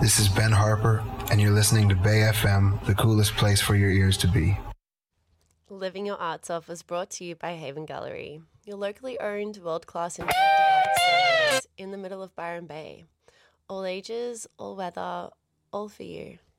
This is Ben Harper, and you're listening to Bay FM, the coolest place for your ears to be. Living Your Arts Off was brought to you by Haven Gallery, your locally owned world-class interactive art experience in the middle of Byron Bay. All ages, all weather, all for you.